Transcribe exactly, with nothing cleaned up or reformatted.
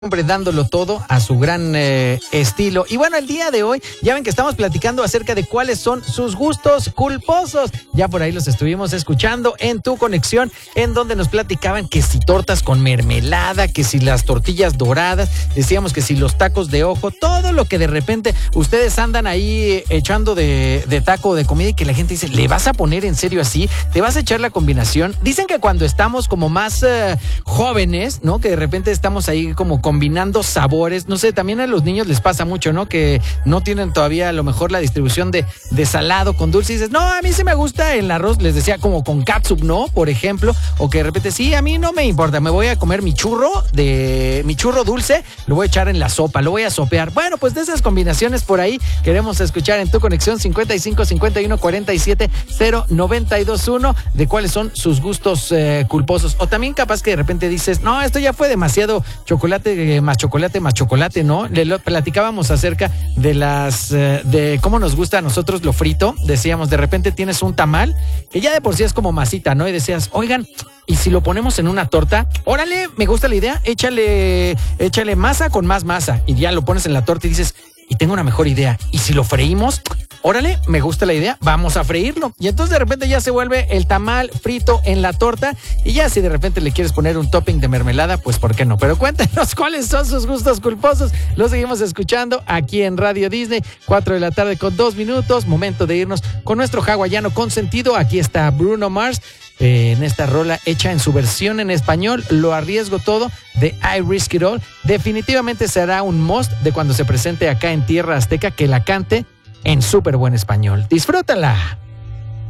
Hombre, dándolo todo a su gran eh, estilo. Y bueno, el día de hoy, ya ven que estamos platicando acerca de cuáles son sus gustos culposos. Ya por ahí los estuvimos escuchando en Tu Conexión, en donde nos platicaban que si tortas con mermelada, que si las tortillas doradas, decíamos que si los tacos de ojo, todo lo que de repente ustedes andan ahí echando de, de taco de comida y que la gente dice, ¿le vas a poner en serio así? ¿Te vas a echar la combinación? Dicen que cuando estamos como más eh, jóvenes, ¿no? Que de repente estamos ahí como combinando sabores, no sé, también a los niños les pasa mucho, ¿no? Que no tienen todavía a lo mejor la distribución de, de salado con dulce y dices, no, a mí sí me gusta el arroz, les decía, como con catsup, ¿no? Por ejemplo, o que de repente, sí, a mí no me importa, me voy a comer mi churro, de mi churro dulce, lo voy a echar en la sopa, lo voy a sopear. Bueno, pues de esas combinaciones por ahí queremos escuchar en Tu Conexión cincuenta y cinco, cincuenta y uno, cuarenta y siete, cero, noventa y dos, uno, de cuáles son sus gustos eh, culposos. O también capaz que de repente dices, no, esto ya fue demasiado chocolate, más chocolate, más chocolate, ¿no? Le lo, platicábamos acerca de las, eh, de cómo nos gusta a nosotros lo frito. Decíamos, de repente tienes un tamal, que ya de por sí es como masita, ¿no? Y decías, oigan, ¿y si lo ponemos en una torta? Órale, me gusta la idea, échale, échale masa con más masa. Y ya lo pones en la torta y dices, y tengo una mejor idea, ¿y si lo freímos? Órale, me gusta la idea, vamos a freírlo. Y entonces de repente ya se vuelve el tamal frito en la torta. Y ya si de repente le quieres poner un topping de mermelada, pues ¿por qué no? Pero cuéntenos cuáles son sus gustos culposos. Los seguimos escuchando aquí en Radio Disney, cuatro de la tarde con dos minutos. Momento de irnos con nuestro hawaiano consentido. Aquí está Bruno Mars. Eh, en esta rola hecha en su versión en español, Lo Arriesgo Todo, de I Risk It All. Definitivamente será un must de cuando se presente acá en Tierra Azteca, que la cante en súper buen español. ¡Disfrútala!